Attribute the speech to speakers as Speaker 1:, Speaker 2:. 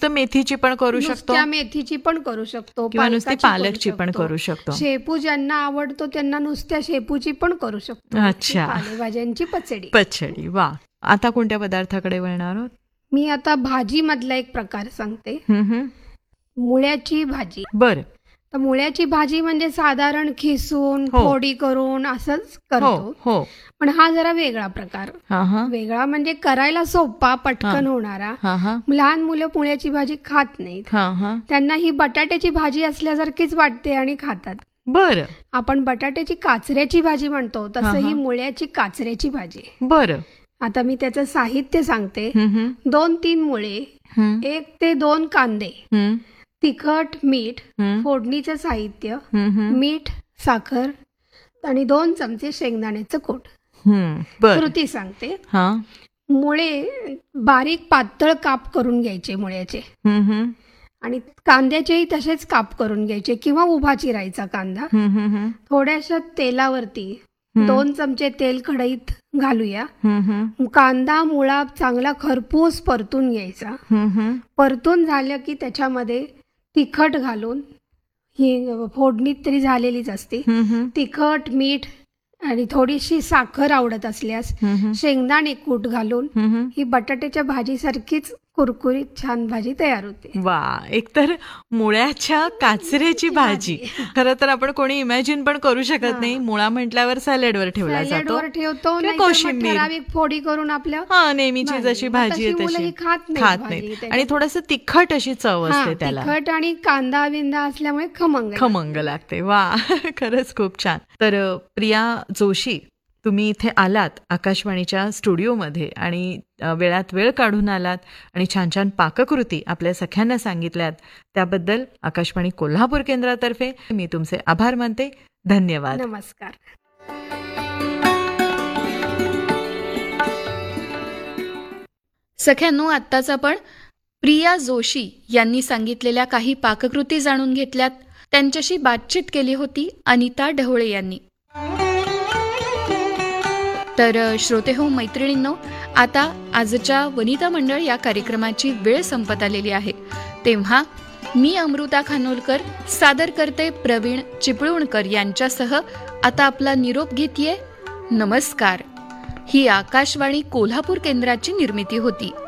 Speaker 1: नुसतं मेथीची पण करू शकतो,
Speaker 2: नुसत्या मेथीची पण करू शकतो,
Speaker 1: किंवा नुसती पालकची पण करू शकतो.
Speaker 2: शेपू ज्यांना आवडतो त्यांना नुसत्या शेपूची पण करू शकतो.
Speaker 1: अच्छा,
Speaker 2: पालेभाज्यांची पचडी.
Speaker 1: पचडी. वा. आता कोणत्या पदार्थाकडे वळणार आहोत?
Speaker 2: मी आता भाजी मधला एक प्रकार सांगते, मुळ्याची भाजी.
Speaker 1: बर.
Speaker 2: तर मुळ्याची भाजी म्हणजे साधारण खिसून फोडी करून असंच करतो, पण हा जरा वेगळा प्रकार. वेगळा म्हणजे करायला सोपा, पटकन होणारा. लहान मुलं मुळ्याची भाजी खात नाहीत, त्यांना ही बटाट्याची भाजी असल्यासारखीच वाटते आणि खातात.
Speaker 1: बर.
Speaker 2: आपण बटाट्याची काचऱ्याची भाजी म्हणतो, तसं ही मुळ्याची काचऱ्याची भाजी.
Speaker 1: बर.
Speaker 2: आता मी त्याचं साहित्य सांगते. 2-3 मुळे, 1 ते 2 कांदे, तिखट, मीठ, फोडणीचं साहित्य, मीठ, साखर आणि 2 चमचे शेंगदाण्याचं कूट. कृती सांगते. मुळे बारीक पातळ काप करून घ्यायचे मुळ्याचे, आणि कांद्याचेही तसेच काप करून घ्यायचे किंवा उभा चिरायचा कांदा. थोड्याशा तेलावरती 2 चमचे तेल कढईत घालूया. कांदा मुळा चांगला खरपूस परतून घ्यायचा. परतून झालं की त्याच्यामध्ये तिखट घालून, ही फोडणी तरी झालेलीच असते, तिखट, मीठ आणि थोडीशी साखर आवडत असल्यास शेंगदाणे कूट घालून ही बटाट्याच्या भाजीसारखीच कुरकुरीत छान भाजी तयार होते.
Speaker 1: वा. एकतर मुळ्याच्या काचऱ्याची भाजी खरं तर आपण कोणी इमॅजिन पण करू शकत नाही. मुळा म्हटल्यावर सॅलेडवर ठेवला जातो,
Speaker 2: ठेवतो, ठराविक फोडी करून आपल्या
Speaker 1: नेहमीची जशी भाजी आहे तशी खात नाही, आणि थोडस तिखट अशी चव असते त्याला.
Speaker 2: तिखट आणि कांदा विंदा असल्यामुळे
Speaker 1: खमंग लागते. वा. खरंच खूप छान. तर प्रिया जोशी, तुम्ही इथे आलात आकाशवाणीच्या स्टुडिओमध्ये आणि वेळात वेळ काढून आलात आणि छान छान पाककृती आपल्या सख्यांना सांगितल्यात, त्याबद्दल आकाशवाणी कोल्हापूर केंद्रातर्फे मी तुमचे आभार मानते. धन्यवाद.
Speaker 2: नमस्कार.
Speaker 3: सख्यांनो, आत्ताच आपण प्रिया जोशी यांनी सांगितलेल्या काही पाककृती जाणून घेतल्यात. त्यांच्याशी बातचीत केली होती अनिता ढवळे यांनी. तर श्रोतेहो, मैत्रिणींनो, आता आजच्या वनिता मंडळ या कार्यक्रमाची वेळ संपत आलेली आहे. तेव्हा मी अमृता खानोलकर सादर करते प्रवीण चिपळूणकर यांच्यासह आता आपला निरोप घेतेय. नमस्कार. ही आकाशवाणी कोल्हापूर केंद्राची निर्मिती होती.